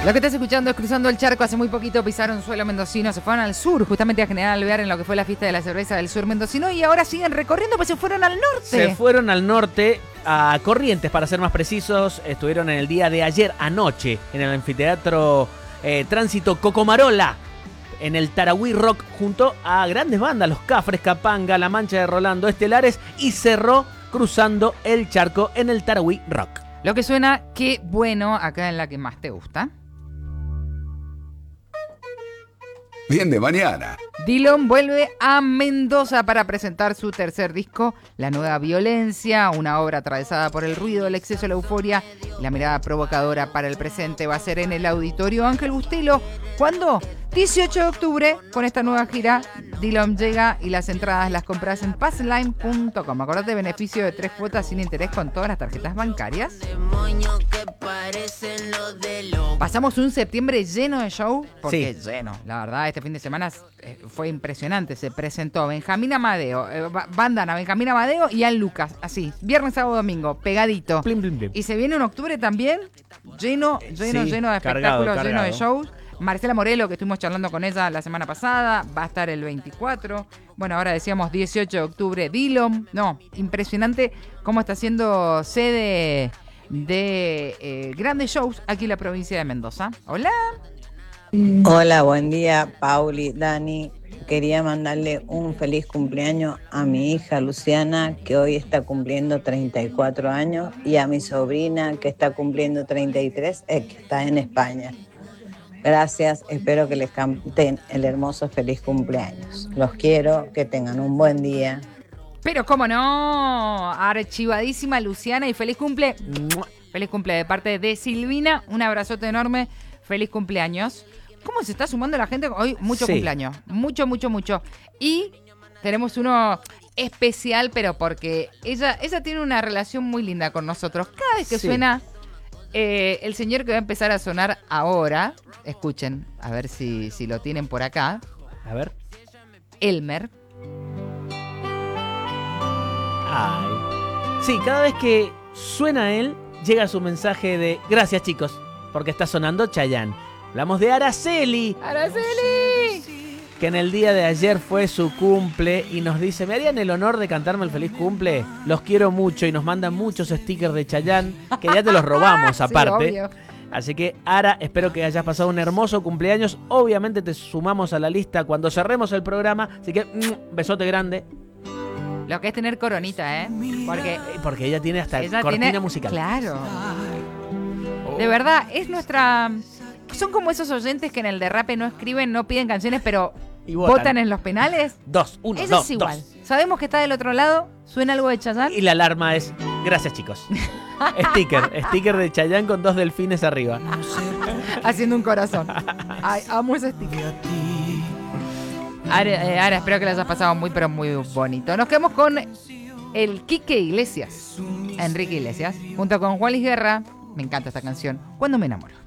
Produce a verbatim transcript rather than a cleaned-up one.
Lo que estás escuchando es Cruzando el Charco. Hace muy poquito pisaron suelo mendocino, se fueron al sur, justamente a General Alvear en lo que fue la fiesta de la cerveza del sur mendocino, y ahora siguen recorriendo, pues se fueron al norte. Se fueron al norte, a Corrientes, para ser más precisos. Estuvieron en el día de ayer, anoche, en el anfiteatro eh, Tránsito Cocomarola, en el Tarahui Rock, junto a grandes bandas, los Cafres, Capanga, La Mancha de Rolando, Estelares, y cerró Cruzando el Charco en el Tarahui Rock. Lo que suena, qué bueno, acá en la que más te gusta. Bien de mañana. Dillom vuelve a Mendoza para presentar su tercer disco, La Nueva Violencia, una obra atravesada por el ruido, el exceso, la euforia y la mirada provocadora para el presente. Va a ser en el Auditorio Ángel Bustelo. ¿Cuándo? dieciocho de octubre, con esta nueva gira. Dillom llega y las entradas las compras en passline punto com. Acordate, beneficio de tres cuotas sin interés con todas las tarjetas bancarias. Pasamos un septiembre lleno de show, porque sí. lleno, la verdad, este fin de semana fue impresionante. Se presentó Benjamín Amadeo, eh, bandana Benjamín Amadeo y Al Lucas, así, viernes, sábado, domingo, pegadito. Blim, blim, blim. Y se viene un octubre también lleno, lleno, sí, lleno de espectáculos, cargado, lleno de shows. Marcela Morelo, que estuvimos charlando con ella la semana pasada, va a estar el veinticuatro. Bueno, ahora decíamos dieciocho de octubre, Dillom. No, impresionante cómo está siendo sede de eh, grandes shows aquí en la provincia de Mendoza. Hola. Hola, buen día, Pauli, Dani. Quería mandarle un feliz cumpleaños a mi hija Luciana, que hoy está cumpliendo treinta y cuatro años, y a mi sobrina, que está cumpliendo treinta y tres, eh, que está en España. Gracias, espero que les canten el hermoso feliz cumpleaños. Los quiero, que tengan un buen día. Pero cómo no, archivadísima Luciana, y feliz cumple. Feliz cumple de parte de Silvina, un abrazote enorme, feliz cumpleaños. ¿Cómo se está sumando la gente? Hoy mucho sí. cumpleaños, mucho, mucho, mucho. Y tenemos uno especial, pero porque ella, ella tiene una relación muy linda con nosotros. Cada vez que sí. suena eh, el señor que va a empezar a sonar ahora, escuchen, a ver si, si lo tienen por acá. A ver. Elmer. Ay. Sí, cada vez que suena él, llega su mensaje de gracias, chicos, porque está sonando Chayanne. Hablamos de Araceli. ¡Araceli! Que en el día de ayer fue su cumple y nos dice, ¿me harían el honor de cantarme el feliz cumple? Los quiero mucho, y nos mandan muchos stickers de Chayanne, que ya te los robamos aparte. Sí, obvio. Así que, Ara, espero que hayas pasado un hermoso cumpleaños. Obviamente te sumamos a la lista cuando cerremos el programa. Así que, mm, besote grande. Lo que es tener coronita, ¿eh? Porque, Porque ella tiene hasta ella cortina tiene, musical. Claro. De verdad, es nuestra... Son como esos oyentes que en el derrape no escriben, no piden canciones, pero y votan. votan en los penales. Dos, uno, Eso dos, es igual. dos. Sabemos que está del otro lado, suena algo de Chayanne. Y la alarma es, gracias, chicos. Sticker, sticker de Chayanne con dos delfines arriba. Haciendo un corazón. Ay, amo ese sticker. Ahora, eh, ahora espero que les hayas pasado muy, pero muy bonito. Nos quedamos con el Quique Iglesias, Enrique Iglesias, junto con Juan Luis Guerra. Me encanta esta canción, Cuando me enamoro.